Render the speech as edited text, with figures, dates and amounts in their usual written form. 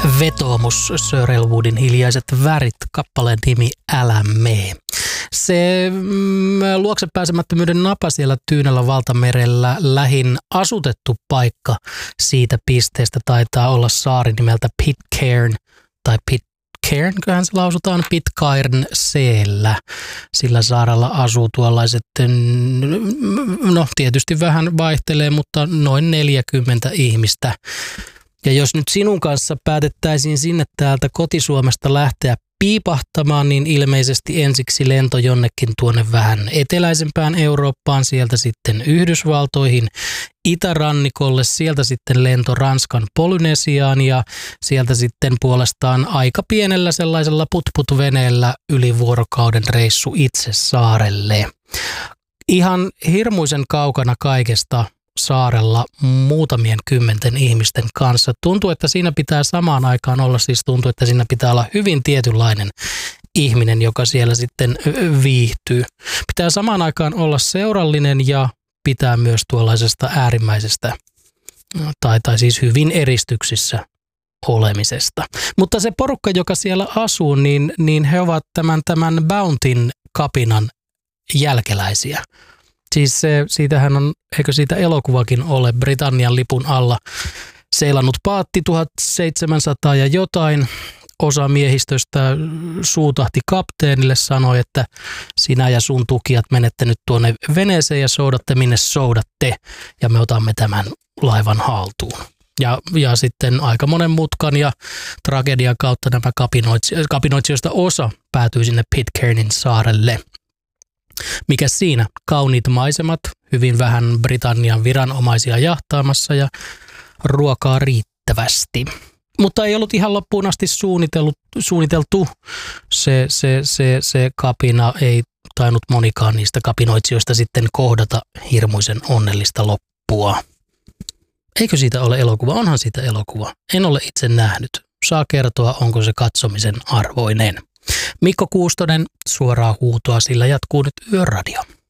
Vetoomus, Sir Elwoodin Hiljaiset värit, kappaleen nimi Älä mee. Se luokse pääsemättömyyden napa siellä Tyynellä valtamerellä lähin asutettu paikka siitä pisteestä taitaa olla saari nimeltä Pitcairn tai Pitcairn, köhän se lausutaan, Pitcairnseellä. Sillä saarella asuu tuollaiset, no tietysti vähän vaihtelee, mutta noin 40 ihmistä. Ja jos nyt sinun kanssa päätettäisiin sinne täältä kotisuomesta lähteä piipahtamaan, niin ilmeisesti ensiksi lento jonnekin tuonne vähän eteläisempään Eurooppaan, sieltä sitten Yhdysvaltoihin, itärannikolle, sieltä sitten lento Ranskan Polynesiaan ja sieltä sitten puolestaan aika pienellä sellaisella putput-veneellä yli vuorokauden reissu itse saarelle. Ihan hirmuisen kaukana kaikesta saarella muutamien kymmenten ihmisten kanssa. Tuntuu, että siinä pitää samaan aikaan olla, tuntuu, että siinä pitää olla hyvin tietynlainen ihminen, joka siellä sitten viihtyy. Pitää samaan aikaan olla seurallinen ja pitää myös tuollaisesta äärimmäisestä tai siis hyvin eristyksissä olemisesta. Mutta se porukka, joka siellä asuu, niin he ovat tämän Bountyn kapinan jälkeläisiä. Siis siitähän on, eikö siitä elokuvakin ole, Britannian lipun alla seilannut paatti 1700 ja jotain. Osa miehistöstä suutahti kapteenille, sanoi, että sinä ja sun tukijat menette nyt tuonne veneeseen ja soudatte minne soudatte ja me otamme tämän laivan haltuun. Ja sitten aika monen mutkan ja tragedian kautta nämä kapinoitsijoista osa päätyi sinne Pitcairnin saarelle. Mikä siinä? Kauniit maisemat, hyvin vähän Britannian viranomaisia jahtaamassa ja ruokaa riittävästi. Mutta ei ollut ihan loppuun asti suunniteltu. Se kapina ei tainnut monikaan niistä kapinoitsijoista sitten kohdata hirmuisen onnellista loppua. Eikö siitä ole elokuva? Onhan siitä elokuva. En ole itse nähnyt. Saa kertoa, onko se katsomisen arvoinen. Mikko Kuustonen, suoraa huutoa, sillä jatkuu nyt Yöradio.